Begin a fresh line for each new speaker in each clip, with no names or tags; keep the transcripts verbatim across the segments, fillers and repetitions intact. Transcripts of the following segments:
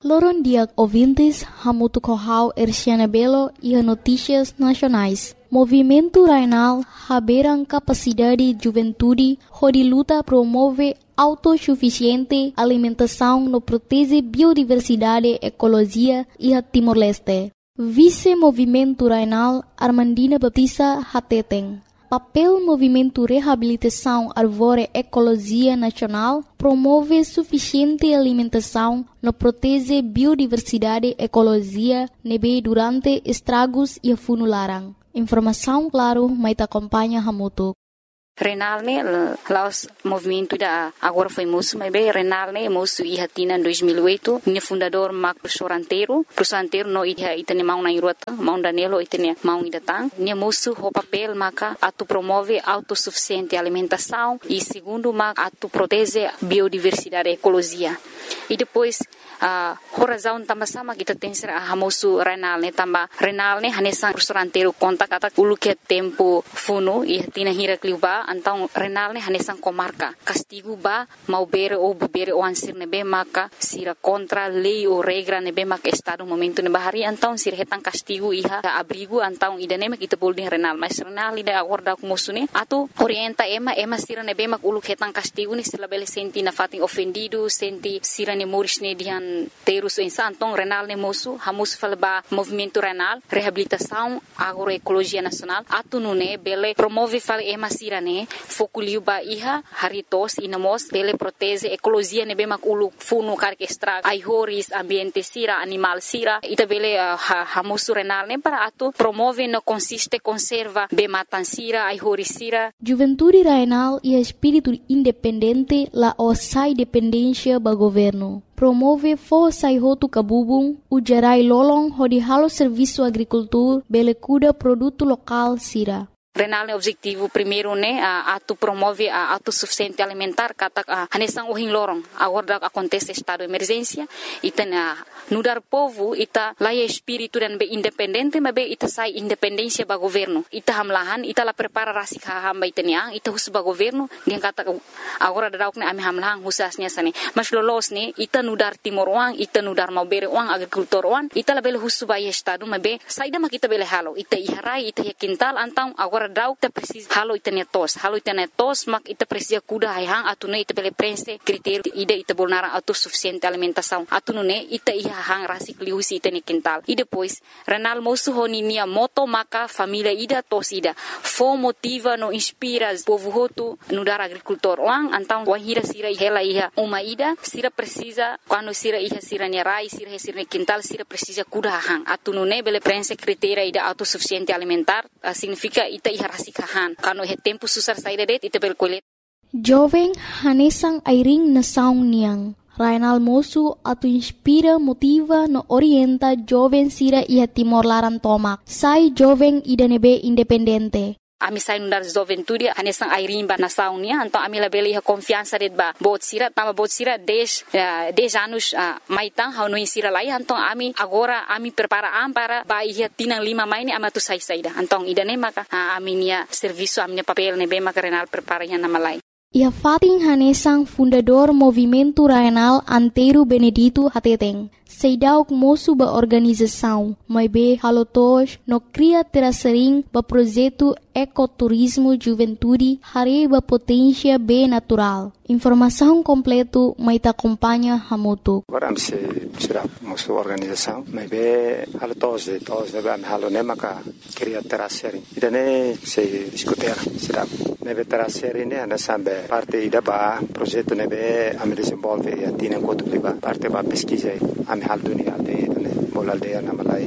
Loron dia ouvintes, Hamutu Kohau Erciana Belo e Notícias Nacionais. Movimento Rainal haberam capacidade de juventude, onde luta promove autossuficiente alimentação no protege biodiversidade, ecologia e a Timor-Leste. Vice-Movimento Rainal Armandina Baptista Hateteng. Papel Movimento Reabilitação Árvore Ecologia Nacional promove suficiente alimentação no protege biodiversidade ecologia nebe durante estragos e funularang. Informação claro, mas acompanha Hamutu.
Renal ne laos movimento da agora foi moço, mas bem Renal ne moço e hatina em dois mil e oito, ne fundador Mark professor Anteiro, professor Anteiro no ida itane mau na irota, mau Danilo itane mau idatang, ne moço o papel maka atu promove autossuficiente alimentação e segundo maka atu protege biodiversidade ecologia. E depois a uh, razão também sama kita tem ser a moço Renal ne também Renal ne hanesan professor Anteiro conta kata ulu que tempo funo e hatina hira kliuba então Renal ne hanesan comarca castigo ba mau bere ou bebere ou ansir nebe maka sira contra lei ou regra nebe maka estado momento nebe hari então sira hetan castigo iha abrigo então idane mak kita boleh Renal mas Renal ida acorda com moço ne atu orienta ema ema sira nebe mak ulu hetan castigo ni sila bele senti na fatin ofendido senti sira ne moris ne dihan terus insa então Renal ne moço hamus falba movimento Renal reabilitação agroecologia nacional atu nune bele promove fal ema sira ne fokuliu ba iha haritos inamos bele protege ecologia ne bemak ulu funu karke extra aihoris ambiente sira animal sira ita bele uh, hamusu Renal ne para atu promove no consiste conserva be matan sira aihoris sira.
Juventude Rainal e espírito independente la osai dependência ba governo. Promove força e roto cabubung, o gerai lolong hodi halo serviço agricultor bele cuida produto local sira.
Renal ne objetivo primeiro ne a atu promove a autossuficiente alimentar kata a hanesang uhing lorong agora acontece estado de emergência ita na nudar povo ita laia espírito dan be independente mas be ita sai independência ba governo ita hamlahan ita la prepara rasik hamba ita niang ita hus ba governo dia kata agora darauk ne ami hamlahan husasnya sane mas lolos ne ita nudar timor uang ita nudar mau bere uang agrikultor uang ita la bele hus ba estado mas be saida mak ita bele halo ita iharai ita ya kintal antang agora dau ita precisa halo ita ne tos halo ita ne tos mak ita precisa kuda hang atune ita bele prense critério ida ita bolnara autossuficiente alimentação atune ita iha hang rasik liusi ita ne quintal e depois Renal moço honi nia moto maka família ida tos ida fo motiva no inspira povo hotu no dar agricultor lang antang wahira sira hela iha uma ida sira precisa quando sira iha sira ne rai sira sira ne quintal sira precisa kuda hang atune bele prense critério ida autossuficiente alimentar uh, significa ita iha rasikahan kano he tempo susar saída det ita bel kolet
jovem hanesang airing na saung niang Rainal moço atu inspira motiva no orienta jovem sira iha Timor laran tomak sai jovem ida nebe independente.
Ami sai nundar juventude hanesang airing ba nasaung nia então ami la bele iha confiança det ba bot sira tama bot sira dez dez anos uh, maitang hau no sira lai então ami agora ami prepara am para ba iha tinang lima mai ni ama tu sai saida então ida ne maka uh, ami nia serviço ami nia papel ne be maka Renal prepara nya nama lai.
Ia Fatin Hanesang fundador Movimento Rainal Anteiro Benedito Hateteng. Seidauk moço ba organização, mas be halotos no cria terasering ba projeto ecoturismo juventude hari ba potência be natural. Informação completo mai ta acompanha Hamutu.
Agora se será moço organização, mas be halotos de todos de am halone maka cria terasering. Idane se discutir será nebe terasering ne ana sambe parte ida ba projeto nebe am desenvolve e atina enquanto liba parte ba pesquisa am hal dunia aldeia ne bol aldeia na malai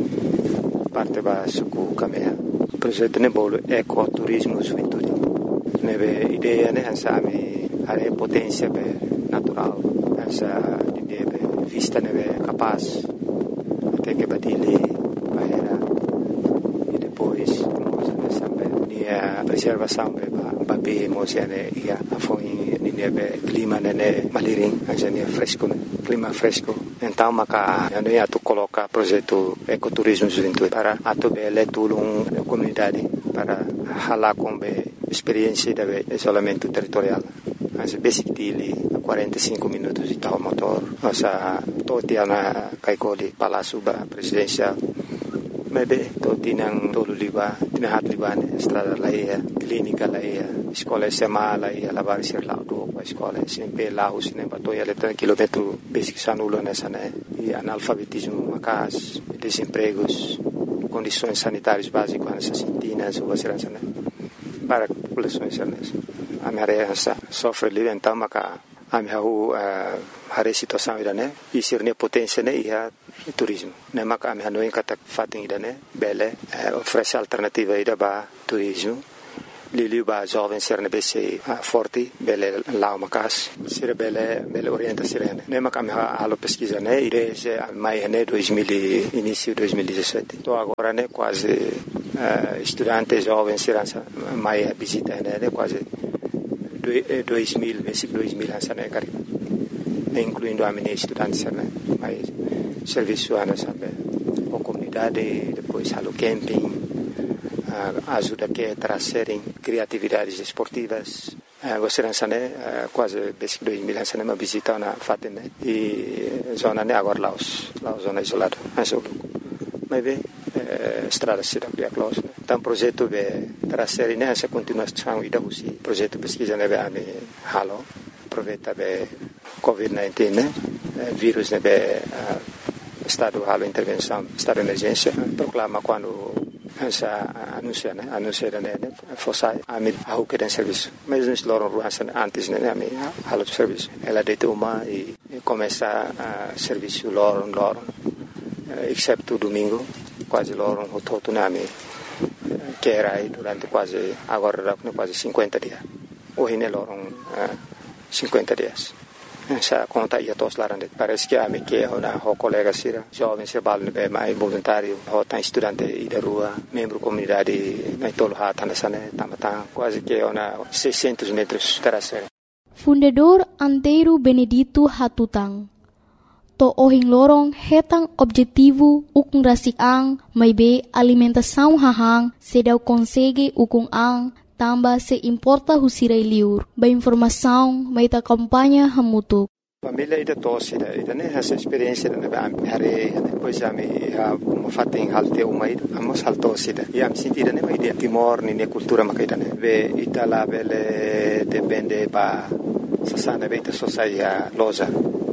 parte ba suku kamea projeto ne bol ecoturismo juventude nebe ideia ne ansa ami are potência be natural ansa ideia be vista nebe capaz até que badile bahera e depois moça ne sambe nia preservação be ba be moça ne ia afoi nia be clima ne maliring ansa nia fresco clima fresco então maka ano ia tu coloca projeto ecoturismo juventude para atu bele tulung comunidade para hala com be experiência de isolamento territorial as basic dili quarenta e cinco minutos de tal motor nossa totia na kaikoli Palácio Presidencial. Maybe to tinang tolo liba, tinahat liba ne estrada laia, clínica laia, escola S M A laia, lavar ser lá do a escola S M P lá os ne batoia letra quilômetro basic sanulo nessa né e analfabetismo macas, desempregos, condições sanitárias básicas nessa sintina, sua segurança né para populações certas. A minha área sofre livre então maca a minha rua a situação ida né e ser ne potência né ia turismo. Ne maka ami hanoi kata fating ida ne bele oferece alternativa ida ba turismo. Lili ba jovem ser ne bese forte bele lao makas ser bele bele orienta sirene. Ne maka ami halo pesquisa ne ide se mai ne dois mil início dois mil e dezessete. To agora ne quase estudante jovem serança mai visita ne quase dois mil mesmo dois mil ansa ne cari. Incluindo a minha estudante né mais serviço ana sabe a comunidade depois halo camping uh, ajuda que trazerem criatividades esportivas uh, você não sabe uh, quase desde dois mil anos uma visita na fatem né e zona né agora lá os lá zona isolada mas o mas bem estrada se dá para close então projeto de trazer né essa continuação e da usi projeto pesquisa né bem halo aproveita bem covid dezenove né vírus né bem estado halo intervenção estado de emergência proclama quando essa anuncia né anuncia né fosse a mim a que tem serviço mas nós loram ruas antes né a mim halo de serviço ela deita uma e começa a serviço loram loram exceto domingo quase loram o todo né a mim que era aí durante quase agora quase cinquenta dias hoje né loram cinquenta dias. Essa conta ia todos lá dentro. Parece que a minha que é o colega Sira, jovem se bala no mais voluntário, o tá estudante e da rua, membro comunidade, na tolo hata nessa né, tamata quase que é na seiscentos metros terasera.
Fundador Antero Benedito Hatutang. To ohing lorong hetang objetivo ukung rasik ang may be alimentação hahang sedaw konsege ukung ang tamba se importa husirai liur. Ba informação may ta kampanya hamutuk.
Família ida tosse ida ida ne essa experiência da ba hare depois a me a uma fating halte uma ida amos haltosse ida e am sentida ne ida timor ni ne cultura makaida ne ve itala vele depende ba sasana beita sociedade loja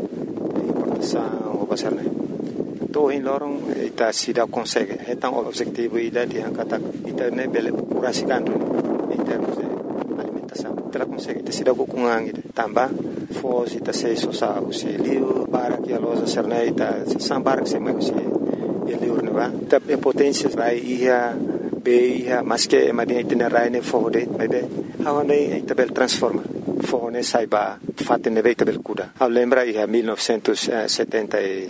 importação o basar ne to in lorong ita sida consegue então objetivo ida di angkata ita ne bele curasikan em termos de alimentação. Ela consegue ter sido com angida. Também fosse ter seis sosa o liu para que a loja serneita sambar que se mais o liu não vai. Tá a potência vai ia be ia mas que madia itena raine fode mas be hawane itabel transforma fone saiba fatte ne itabel kuda. A lembra ia mil novecentos e setenta e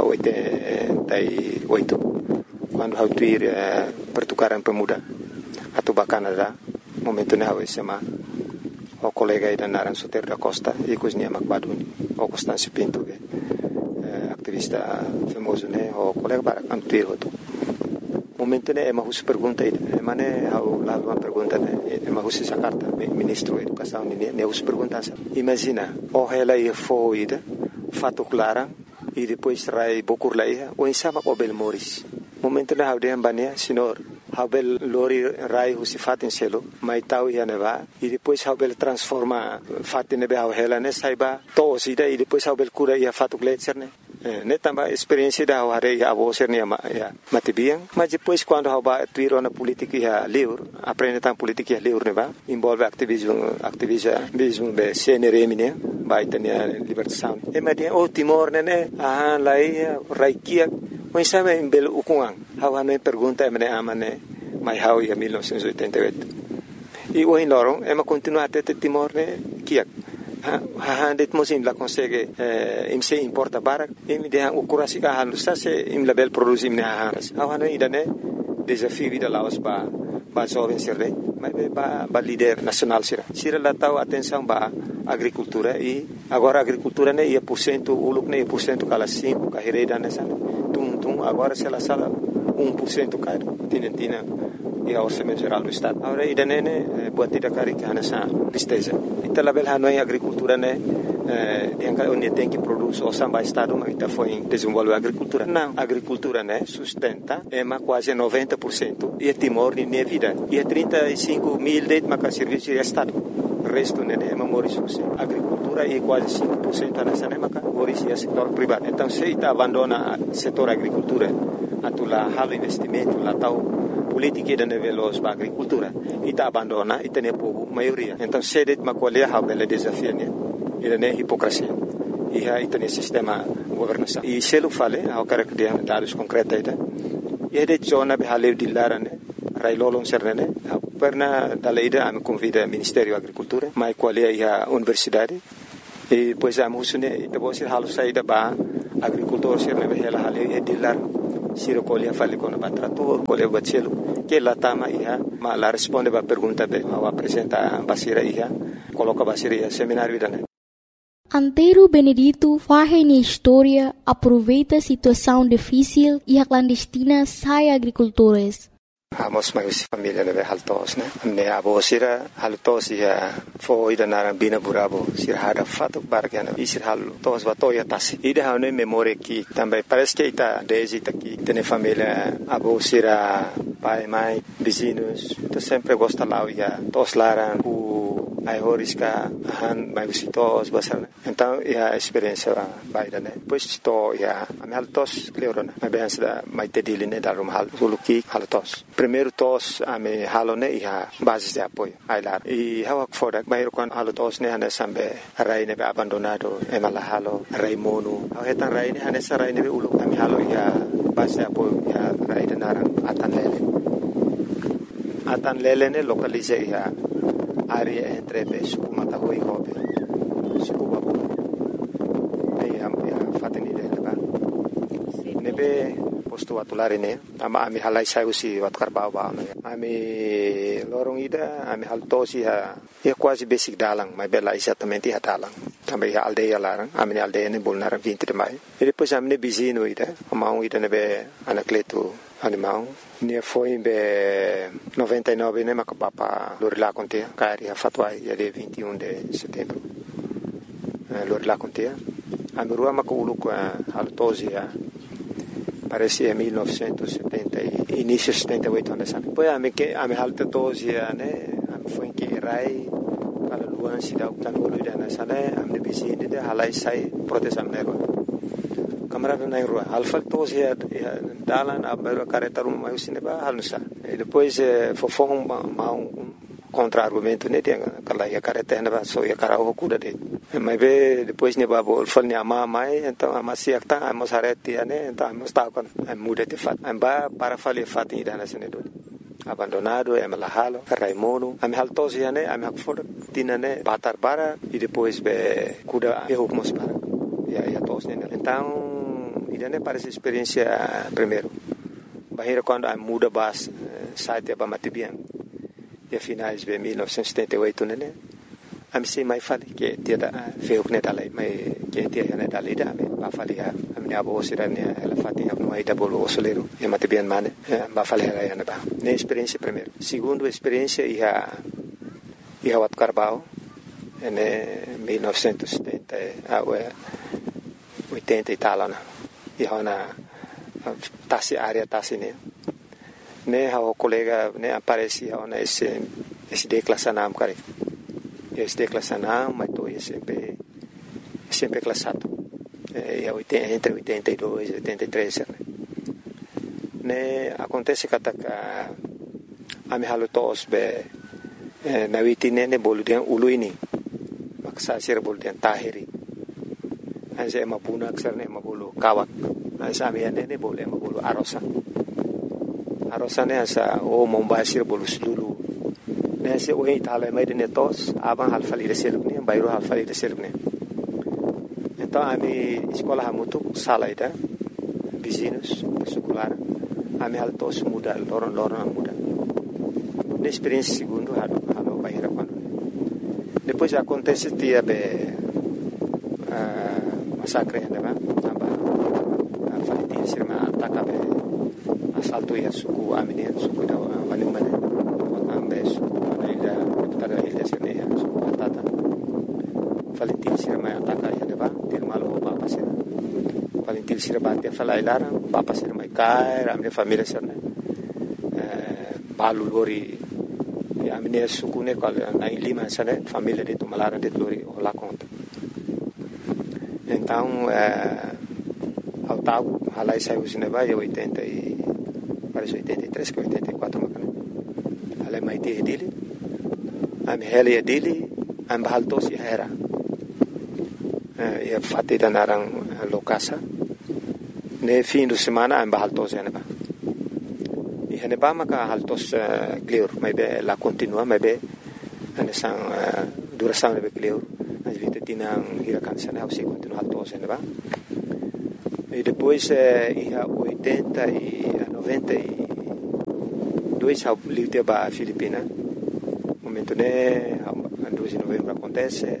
oito quando hau tuir pertukaran pemuda atau Canadá momento ne hawe sema o colega ida naran Soter da Costa e cozinha Macbaduni o Constâncio Pinto be activista famoso ne o colega para antuir hoto momento ne ema hus pergunta ida ema ne hau la uma pergunta ne ema hus essa carta ministro da educação ne ne hus pergunta imagina o ela ia fo ida fato clara e depois trai bokur lá ia o insama o bel moris momento ne hau de ambania senhor Habel lori rai husi fatin selo mai tau ia neva e depois Habel transforma fatin nebe hau hela ne saiba to sida e depois Habel cura ia fatu gletser ne ne tamba experiência da hare ia abo ser ne ya matibiang mas depois quando haba tuiro na política ia liur aprende tam política ia liur neva envolve ativismo ativismo be C N R M ne vai ter libertação e media o Timor ne ah lai raikia mas sabe em belo ukuang hawa no pergunta emne amane mai hau ia mil novecentos e oitenta e oito e o in lorong ema continua até Timor ne kiak ha ha det mosin la consegue eh, im se importa barak im de o curasi ka halu sa se im label produzi im ne ha hawa no idane desafio vida laos ba ba jovem sirre mas ba ba líder nacional sira sira la tau atenção ba agricultura e agora agricultura ne ia por cento uluk ne ia por cento kala cinco ka hereda nessa tum tum agora se la sala um por cento caro tinentina e a orçamento geral do estado agora ida ne buat tidak kari que nessa tristeza então la bel hanoi agricultura ne dia onde tem que produzir o samba estado mas está foi desenvolver a agricultura não a agricultura né sustenta é mais quase noventa por cento e é Timor de minha vida e é trinta e cinco mil de marca serviço de estado o resto né é memórios a agricultura é quase cinco por cento nessa né marca hoje é setor privado então se está abandona o setor agricultura atula halo investimento lá tal política da nível da agricultura e está abandona e tem povo maioria então se det macolher a bela desafio né ele é hipocrisia e aí tem sistema governação e se ele fala ao cara que tem dados concretos aí e de zona be haleu de lara né railolon serne perna da leida a me convida Ministério da Agricultura mai qual é a universidade e pois a musune e depois halu saída ba agricultor serne be ela haleu e de lar siro colhe fale com o trator colhe bacelo que lá tama ia ma la responde ba pergunta be ao apresenta basira ia coloca basira ia seminário da
Antero Benedito faz na história, aproveita a situação difícil e a clandestina sai agricultores.
Amos mais família leve haltos né. Me abo sira haltos ia foi da narambina burabo sira hada fato bargana e sira haltos batoya tasi. Ida hane memória que também parece que está desde aqui tem família abo sira pai mãe vizinhos. Tu sempre gosta lá ia tos laran o ai horiska han mai visitos basar então a experiência baida né depois to ia a haltos cleorona a bem da mai tedili né da rumhal suluki haltos primeiro tos a me halone ia base de apoio ai lá e hawa foda mai kon haltos né ana sambe rai ne abandonado e mala halo rai mono a hetan rai ne ana sa rai ne ulu a me halo ia base de apoio ia rai de naran atan lele atan lele ne localize ia área entre suku matahui hobe suku babu ei am ya fateni de leba nebe posto atulare ne ama ami halai sai usi wat karbau ba ami lorong ida ami haltosi ha ya quase basic dalang mai bela exatamente ha dalang também a aldeia larang ami aldeia ne bolnar vinte de mai e depois ami ne bizino ida ama ida nebe anacleto animal ne foi em noventa e nove né mas papa Lorila contea cari a fatwa ya de vinte e um de setembro Lorila contea a merua maculu com a altosia parece em mil novecentos e setenta início setenta e oito anos depois a me que a me altosia né foi em que rai para luan cidade tan olu da nasana a me bizinde de halai sai proteção negro camarada na rua alfa tos ya dalan abero careta rum mais cineba halusa e depois fofon ma um contra argumento né tem aquela ya careta na so ya cara o cuda de mas be depois ne babo fal ne ama mai então ama siakta ama sareti né então ama sta con muda de fat amba para fale fat ida na sene do abandonado é malahalo raimono am haltos ya né am hakfor tinane batar bara e depois be cuda e hukmos para ya ya tos né então e não parece experiência primeiro bahira quando a muda bas site ba matibian e finais de mil novecentos e setenta e oito né a me sei mais fale que dia da feu né dalai mai que dia né dalai da ba fale a minha avó sira né ela fatinha no aí da bolo soleiro e matibian mane ba fale ela ya ba né experiência primeiro segundo experiência e a e a wat carbao né mil novecentos e setenta a oitenta e tal né e hona tasi área tasi né né o colega né aparecia ona esse esse declassanam cara esse declassanam mas tô sempre sempre classado é entre oitenta e dois e oitenta e três né né acontece que a a me halotos be na vitine ne boludian uluini maksa sir boludian tahiri asa mapuna aksar ne mabulu kawak asa amian ne boleh mabulu arosa arosa ne asa o mombasir bolu sulu ne se o itala mai ne tos abang halfali de seluk ne bayro halfali de seluk ne então ami escola hamutuk salaida vizinhos secular ami haltos muda loron loron muda ne experiência segundo halo halo bayra quando depois acontece dia be massacre né aba falitin sirma atakabe assalto ya suku amine suku da mane mane ambe suku ida tada ida sirne ya suku atata falitin sirma atak palintil sira bate falai lara papa sira mai kai ramne família sira né balu lori a minha sucune qual na Lima sira família de Tumalara de lori lá conta então ao tago halai saiu cinema e oitenta e parece oitenta e três que oitenta e quatro macana halai mai te dele am hele dele am bahaltos ya era e fatti da narang lokasa ne fim de semana am bahaltos ya neba e neba maka haltos clear mai be la continua mai be ane sang duração nebe clear as vite tinang hirakan sana se continua haltos ya neba e depois e a oitenta e a noventa e dois ao livre ba Filipina momento né dois de novembro acontece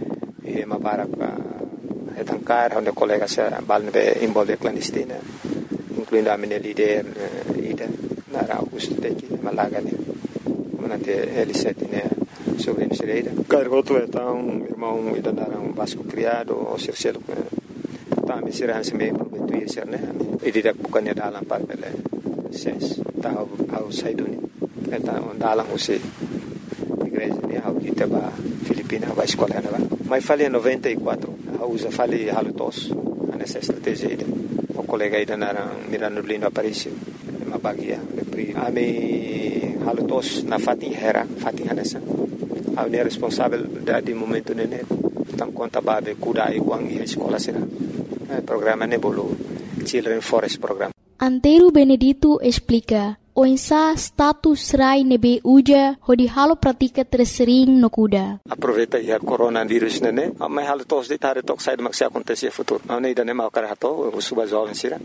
e uma barca é tancar onde colegas balne envolve clandestina incluindo a minha líder ida na Augusto Teki Malaga né manante L sete né sobre a Misereira cargoto então irmão ida na um vasco criado o Circelo tá me será se me prometuir ser né e didak bukannya dalam parpele ses tahu au saiduni então dalam usi igreja né ao que tava Filipina vai escola né mas falei em noventa e quatro a usa falei halutos nessa estratégia aí o colega aí da Mirano Lino Aparício uma bagia a me halutos na Fatin Hera Fatin Hanessa a unir responsável de momento né então conta babe cuida e uang e escola será programa nebolo Children Forest Program.
Antero Benedito explica o insa status rai nebe uja hodi halo pratika tersering no kuda.
Aproveita ya coronavírus nene, mas halo tos de tare tok sai maksi acontecer futuro. Não nem dane mau karato, o suba jovem sira.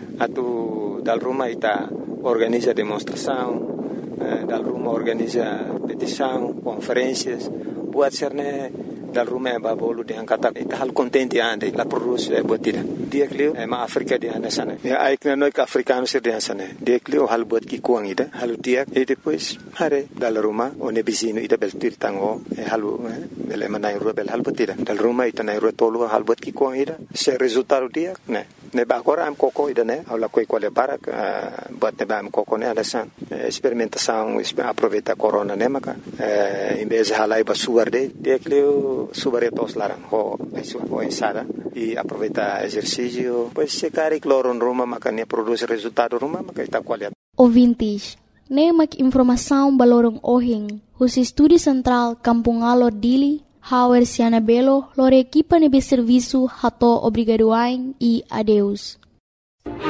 Atu dal Roma ita organiza demonstração, dal Roma organiza petição, conferências, buat serne dal Roma é babolo de angkata ita hal contente ande la produz é botida. Dia klio é ma Afrika de anda sana. Ya ai que não é africano ser de sana. Dia klio hal bot ki kuang ida, hal dia e depois hare dal Roma o ne bisino ida beltir tango e halu ele manai rubel hal botida. Dal Roma ita nai rotolo hal bot ki kuang ida. Se resultado dia, né? Ne ba agora am coco ida né, ala coi qual é barak bot ne ba am coco né anda san. Experimentação, aproveita corona né maka. Em vez de halai ba suarde, dia klio subaretos larang ho ho ensada e aproveita exercício pois se cari cloro em Roma makanya produz resultado Roma makita qualidade.
Ouvintes, nemak informação balorong ohing, os estúdio central Kampung Alor Dili, Hauer Siana Belo, lore equipa nebe serviço hato obrigadoain e adeus.